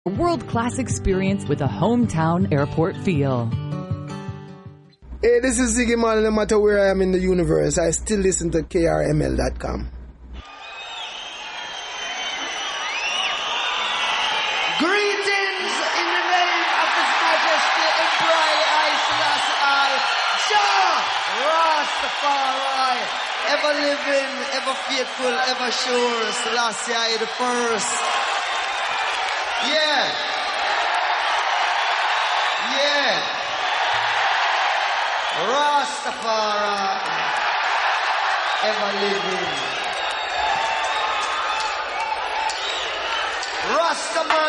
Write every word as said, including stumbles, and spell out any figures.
A world-class experience with a hometown airport feel. Hey, this is Ziggy Marley. No matter where I am in the universe, I still listen to K R M L dot com. Greetings in the name of His Majesty Emperor I Selassie Jah Rastafari, ever living, ever faithful, ever sure, Selassie I the first. Yeah. Yeah. Rastafari, ever living. Rastaman